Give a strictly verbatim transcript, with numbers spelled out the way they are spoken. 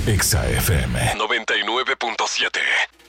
Exa F M noventa y nueve punto siete.